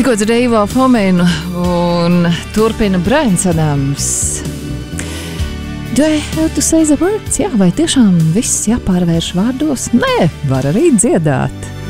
Tikko dzirdēju Ivo Fominu un turpina Braians Adams. Do I have to say the words? Jā, vai tiešām viss jāpārvērš vārdos? Nē, var arī dziedāt.